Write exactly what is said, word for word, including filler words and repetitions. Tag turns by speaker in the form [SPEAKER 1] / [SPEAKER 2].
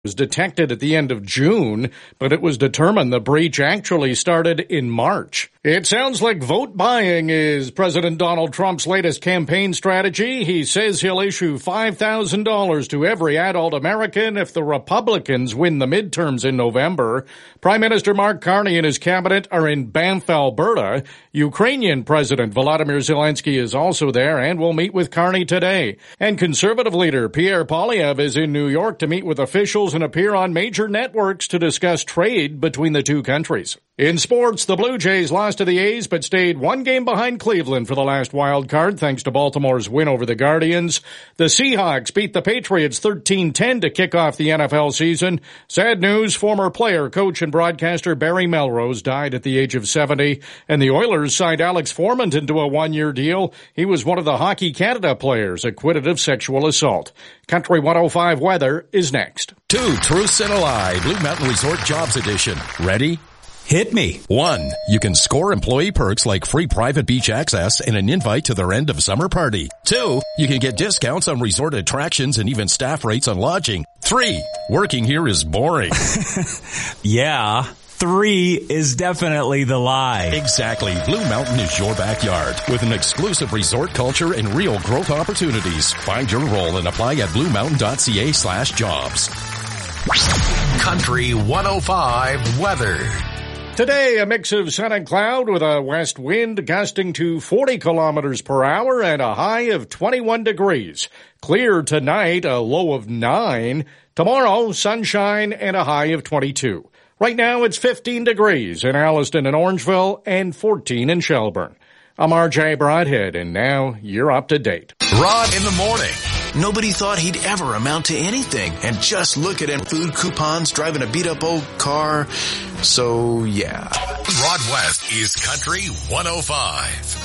[SPEAKER 1] was detected at the end of June, but it was determined the breach actually started in March. It sounds like vote buying is President Donald Trump's latest campaign strategy. He says he'll issue five thousand dollars to every adult American if the Republicans win the midterms in November. Prime Minister Mark Carney and his cabinet are in Banff, Alberta. Ukrainian President Volodymyr Zelensky is also there and will meet with Carney today. And Conservative leader Pierre Poilievre is in New York to meet with officials and appear on major networks to discuss trade between the two countries. In sports, the Blue Jays lost to the A's but stayed one game behind Cleveland for the last wild card thanks to Baltimore's win over the Guardians. The Seahawks beat the Patriots thirteen ten to kick off the N F L season. Sad news, former player, coach, and broadcaster Barry Melrose died at the age of seventy, and the Oilers signed Alex Formanton to a one-year deal. He was one of the Hockey Canada players acquitted of sexual assault. Country one oh five weather is next.
[SPEAKER 2] Two truths and a lie. Blue Mountain Resort Jobs Edition. Ready?
[SPEAKER 3] Hit me.
[SPEAKER 2] One, you can score employee perks like free private beach access and an invite to their end of summer party. Two, you can get discounts on resort attractions and even staff rates on lodging. Three, working here is boring.
[SPEAKER 3] Yeah, three is definitely the lie.
[SPEAKER 2] Exactly. Blue Mountain is your backyard with an exclusive resort culture and real growth opportunities. Find your role and apply at bluemountain.ca slash jobs.
[SPEAKER 4] Country one oh five weather.
[SPEAKER 1] Today, a mix of sun and cloud with a west wind gusting to forty kilometers per hour and a high of twenty-one degrees. Clear tonight, a low of nine. Tomorrow, sunshine and a high of twenty-two. Right now, it's fifteen degrees in Alliston and Orangeville and fourteen in Shelburne. I'm R J Broadhead, and now you're up to date.
[SPEAKER 4] Rod in the morning. Nobody thought he'd ever amount to anything. And just look at him. Food coupons, driving a beat-up old car. So, yeah.
[SPEAKER 5] Rod West is Country one oh five.